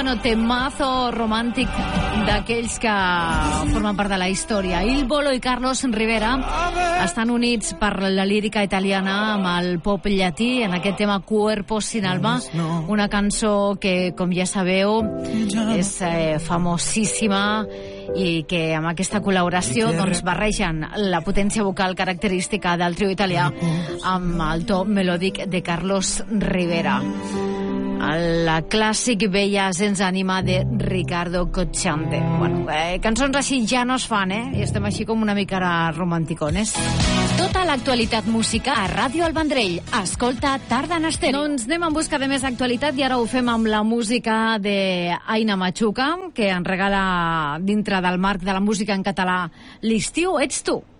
Bueno, temazo romàntic d'aquells que formen part de la història. Il Bolo i Carlos Rivera estan units per la lírica italiana amb el pop llatí en aquest tema Cuerpo sin alma, una cançó que, com ja sabeu, és famosíssima i que amb aquesta col·laboració doncs, barregen la potència vocal característica del trio italià amb el to melòdic de Carlos Rivera. La clàssic Bella sense ànima de Ricardo Cocciante. Bueno, cançons així ja no es fan, I estem així com una mica romanticones. Tota l'actualitat musical a Ràdio El Vendrell. Escolta Tarda en Estèreo. Doncs anem en busca de més actualitat i ara ho fem amb la música d'Aina Machuca, que ens regala dintre del marc de la música en català L'estiu ets tu.